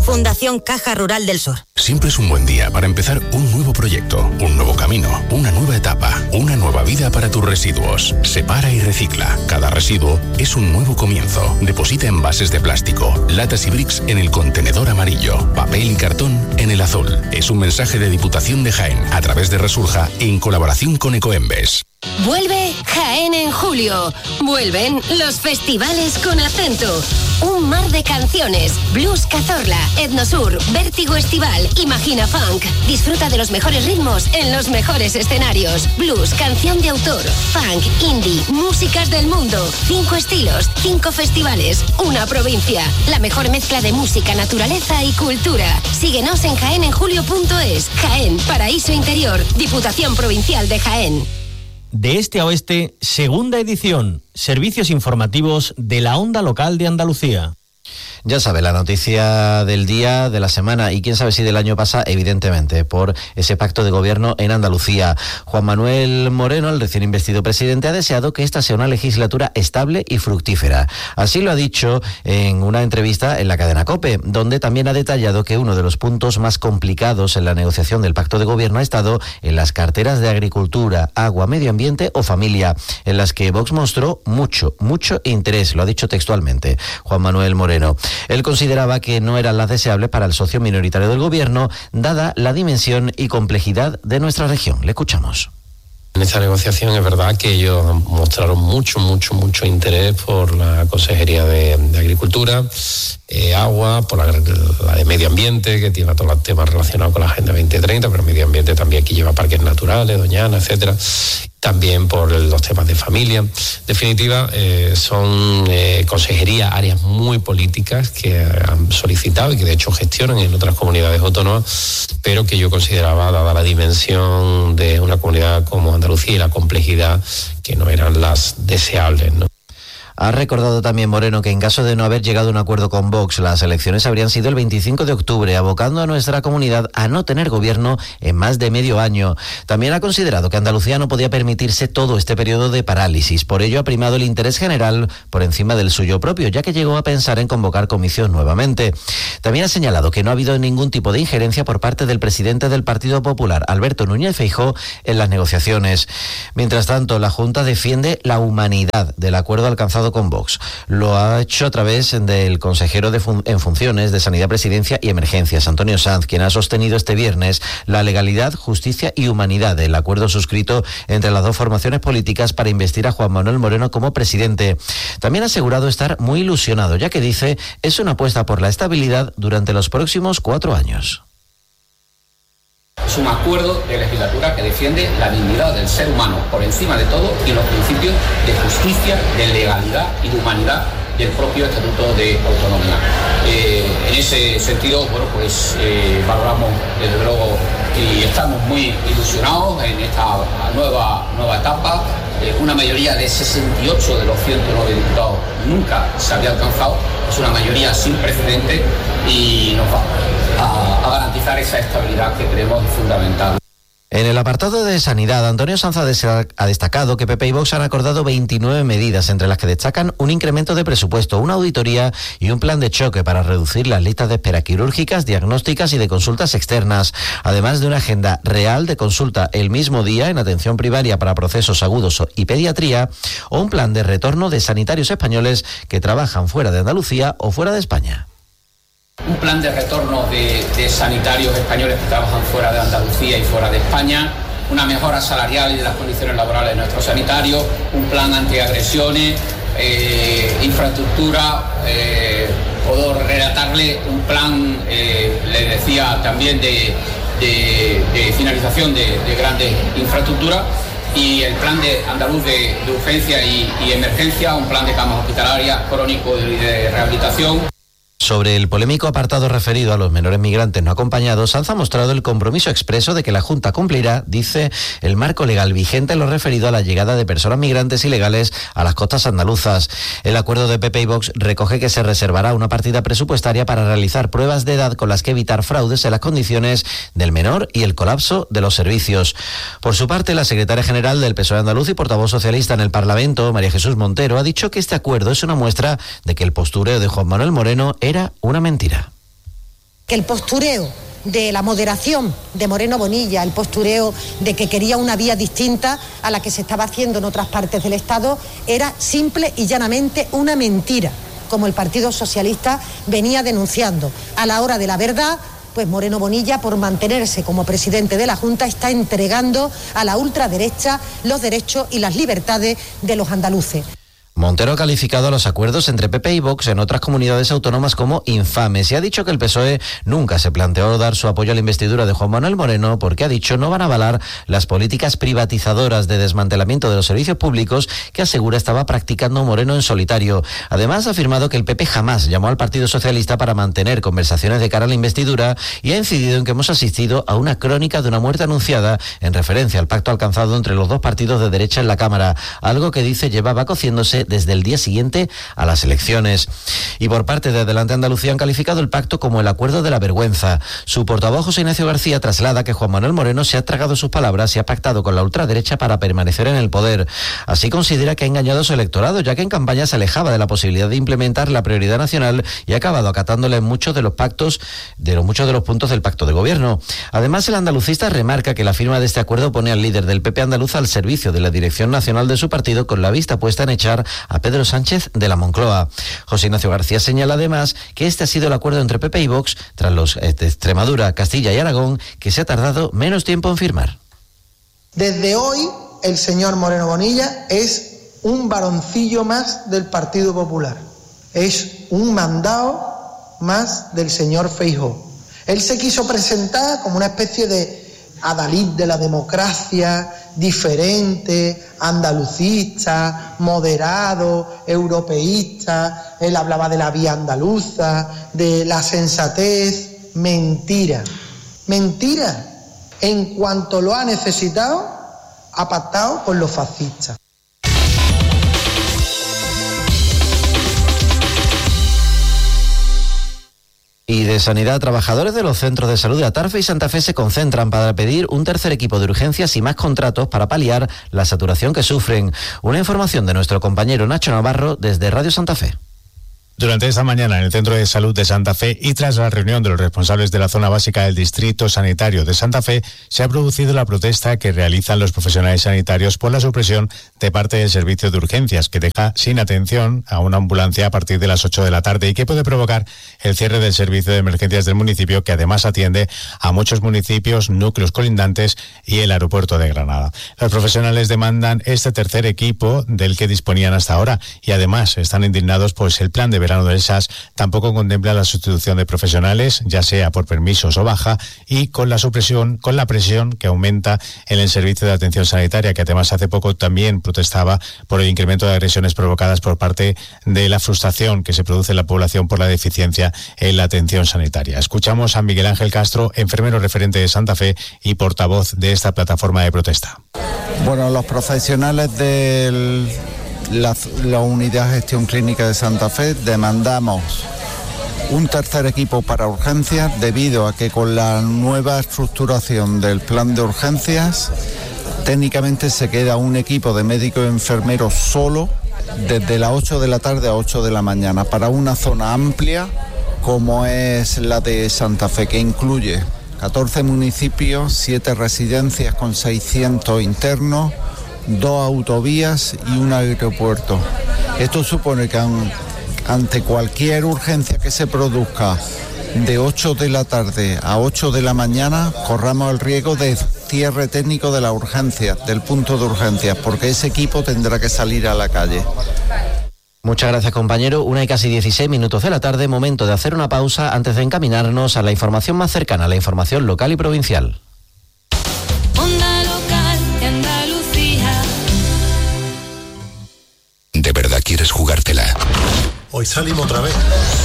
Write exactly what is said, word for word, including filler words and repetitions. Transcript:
Fundación Caja Rural del Sur. Siempre es un buen día para empezar un nuevo proyecto, un nuevo camino, una nueva etapa, una nueva vida para tus residuos. Separa y recicla. Cada residuo es un nuevo comienzo. Deposita envases de plástico, latas y bricks en el contenedor amarillo, papel y cartón en el azul. Es un mensaje de Diputación de Jaén a través de Resurja en colaboración con Ecoembes. Vuelve Jaén en julio. Vuelven los festivales con acento. Un mar de canciones. Blues Cazorla, Etnosur, Vértigo Estival, Imagina Funk. Disfruta de los mejores ritmos en los mejores escenarios. Blues, canción de autor, funk, indie, músicas del mundo. Cinco estilos, cinco festivales, una provincia. La mejor mezcla de música, naturaleza y cultura. Síguenos en jaén en julio punto es. Jaén, Paraíso Interior, Diputación Provincial de Jaén. De este a oeste, segunda edición, servicios informativos de la Onda Local de Andalucía. Ya sabe, la noticia del día, de la semana y quién sabe si del año pasa, evidentemente, por ese pacto de gobierno en Andalucía. Juan Manuel Moreno, el recién investido presidente, ha deseado que esta sea una legislatura estable y fructífera. Así lo ha dicho en una entrevista en la cadena COPE, donde también ha detallado que uno de los puntos más complicados en la negociación del pacto de gobierno ha estado en las carteras de agricultura, agua, medio ambiente o familia, en las que Vox mostró mucho, mucho interés, lo ha dicho textualmente Juan Manuel Moreno. Él consideraba que no eran las deseables para el socio minoritario del gobierno, dada la dimensión y complejidad de nuestra región. Le escuchamos. En esta negociación es verdad que ellos mostraron mucho, mucho, mucho interés por la Consejería de, de Agricultura, eh, Agua, por la, la de Medio Ambiente, que tiene todos los temas relacionados con la Agenda veinte treinta, pero Medio Ambiente también aquí lleva parques naturales, Doñana, etcétera. También por los temas de familia. En definitiva, eh, son eh, consejerías, áreas muy políticas que han solicitado y que de hecho gestionan en otras comunidades autónomas, pero que yo consideraba, dada la dimensión de una comunidad como Andalucía y la complejidad, que no eran las deseables, ¿no? Ha recordado también Moreno que en caso de no haber llegado a un acuerdo con Vox, las elecciones habrían sido el veinticinco de octubre, abocando a nuestra comunidad a no tener gobierno en más de medio año. También ha considerado que Andalucía no podía permitirse todo este periodo de parálisis. Por ello ha primado el interés general por encima del suyo propio, ya que llegó a pensar en convocar comisión nuevamente. También ha señalado que no ha habido ningún tipo de injerencia por parte del presidente del Partido Popular, Alberto Núñez Feijóo, en las negociaciones. Mientras tanto, la Junta defiende la humanidad del acuerdo alcanzado con Vox. Lo ha hecho a través del consejero de fun- en funciones de Sanidad, Presidencia y Emergencias, Antonio Sanz, quien ha sostenido este viernes la legalidad, justicia y humanidad del acuerdo suscrito entre las dos formaciones políticas para investir a Juan Manuel Moreno como presidente. También ha asegurado estar muy ilusionado, ya que dice es una apuesta por la estabilidad durante los próximos cuatro años. Es un acuerdo de legislatura que defiende la dignidad del ser humano por encima de todo y los principios de justicia, de legalidad y de humanidad del propio Estatuto de Autonomía. Eh, en ese sentido, bueno, pues eh, valoramos desde luego y estamos muy ilusionados en esta nueva, nueva etapa. Eh, una mayoría de sesenta y ocho de los ciento nueve diputados nunca se había alcanzado. Es una mayoría sin precedentes y nos va a, a garantizar esa estabilidad que creemos fundamental. En el apartado de sanidad, Antonio Sanz ha destacado que P P y Vox han acordado veintinueve medidas, entre las que destacan un incremento de presupuesto, una auditoría y un plan de choque para reducir las listas de espera quirúrgicas, diagnósticas y de consultas externas, además de una agenda real de consulta el mismo día en atención primaria para procesos agudos y pediatría, o un plan de retorno de sanitarios españoles que trabajan fuera de Andalucía o fuera de España. Un plan de retorno de, de sanitarios españoles que trabajan fuera de Andalucía y fuera de España, una mejora salarial y de las condiciones laborales de nuestros sanitarios, un plan antiagresiones, eh, infraestructura, eh, puedo relatarle un plan, eh, le decía también, de, de, de finalización de, de grandes infraestructuras, y el plan de andaluz de, de urgencia y, y emergencia, un plan de camas hospitalarias, crónico y de rehabilitación. Sobre el polémico apartado referido a los menores migrantes no acompañados, Sanz ha mostrado el compromiso expreso de que la Junta cumplirá, dice, el marco legal vigente en lo referido a la llegada de personas migrantes ilegales a las costas andaluzas. El acuerdo de P P y Vox recoge que se reservará una partida presupuestaria para realizar pruebas de edad con las que evitar fraudes en las condiciones del menor y el colapso de los servicios. Por su parte, la secretaria general del P S O E andaluz y portavoz socialista en el Parlamento, María Jesús Montero, ha dicho que este acuerdo es una muestra de que el postureo de Juan Manuel Moreno era una mentira. que el postureo de la moderación de Moreno Bonilla, el postureo de que quería una vía distinta a la que se estaba haciendo en otras partes del Estado, era simple y llanamente una mentira, como el Partido Socialista venía denunciando. A la hora de la verdad, pues Moreno Bonilla, por mantenerse como presidente de la Junta, está entregando a la ultraderecha los derechos y las libertades de los andaluces. Montero ha calificado a los acuerdos entre P P y Vox en otras comunidades autónomas como infames y ha dicho que el P S O E nunca se planteó dar su apoyo a la investidura de Juan Manuel Moreno porque, ha dicho, no van a avalar las políticas privatizadoras de desmantelamiento de los servicios públicos que asegura estaba practicando Moreno en solitario. Además, ha afirmado que el P P jamás llamó al Partido Socialista para mantener conversaciones de cara a la investidura y ha incidido en que hemos asistido a una crónica de una muerte anunciada en referencia al pacto alcanzado entre los dos partidos de derecha en la Cámara, algo que dice llevaba cociéndose desde el día siguiente a las elecciones. Y por parte de Adelante Andalucía han calificado el pacto como el acuerdo de la vergüenza. Su portavoz José Ignacio García traslada que Juan Manuel Moreno se ha tragado sus palabras y ha pactado con la ultraderecha para permanecer en el poder. Así considera que ha engañado a su electorado, ya que en campaña se alejaba de la posibilidad de implementar la prioridad nacional y ha acabado acatándole muchos de los pactos, de los muchos de los puntos del pacto de gobierno. Además, el andalucista remarca que la firma de este acuerdo pone al líder del P P andaluz al servicio de la dirección nacional de su partido, con la vista puesta en echar a Pedro Sánchez de la Moncloa. José Ignacio García señala además que este ha sido el acuerdo entre P P y Vox tras los de Extremadura, Castilla y Aragón, que se ha tardado menos tiempo en firmar. Desde hoy, el señor Moreno Bonilla es un varoncillo más del Partido Popular. Es un mandado más del señor Feijóo. Él se quiso presentar como una especie de adalid de la democracia, diferente, andalucista, moderado, europeísta. Él hablaba de la vía andaluza, de la sensatez. Mentira, mentira. En cuanto lo ha necesitado, ha pactado con los fascistas. Y de sanidad, trabajadores de los centros de salud de Atarfe y Santa Fe se concentran para pedir un tercer equipo de urgencias y más contratos para paliar la saturación que sufren. Una información de nuestro compañero Nacho Navarro desde Radio Santa Fe. Durante esta mañana en el Centro de Salud de Santa Fe y tras la reunión de los responsables de la zona básica del Distrito Sanitario de Santa Fe, se ha producido la protesta que realizan los profesionales sanitarios por la supresión de parte del servicio de urgencias, que deja sin atención a una ambulancia a partir de las ocho de la tarde y que puede provocar el cierre del servicio de emergencias del municipio, que además atiende a muchos municipios, núcleos colindantes y el aeropuerto de Granada. Los profesionales demandan este tercer equipo del que disponían hasta ahora y además están indignados pues el plan de verano del S A S tampoco contempla la sustitución de profesionales, ya sea por permisos o baja, y con la supresión, con la presión que aumenta en el servicio de atención sanitaria, que además hace poco también protestaba por el incremento de agresiones provocadas por parte de la frustración que se produce en la población por la deficiencia en la atención sanitaria. Escuchamos a Miguel Ángel Castro, enfermero referente de Santa Fe y portavoz de esta plataforma de protesta. Bueno, los profesionales del La, la unidad de gestión clínica de Santa Fe demandamos un tercer equipo para urgencias debido a que con la nueva estructuración del plan de urgencias técnicamente se queda un equipo de médicos y enfermeros solo desde las ocho de la tarde a ocho de la mañana para una zona amplia como es la de Santa Fe, que incluye catorce municipios, siete residencias con seiscientos internos, dos autovías y un aeropuerto. Esto supone que ante cualquier urgencia que se produzca de ocho de la tarde a ocho de la mañana, corramos el riesgo de cierre técnico de la urgencia, del punto de urgencias, porque ese equipo tendrá que salir a la calle. Muchas gracias, compañero. Una y casi dieciséis minutos de la tarde, momento de hacer una pausa antes de encaminarnos a la información más cercana, la información local y provincial. ¿De verdad quieres jugártela? Hoy salimos otra vez.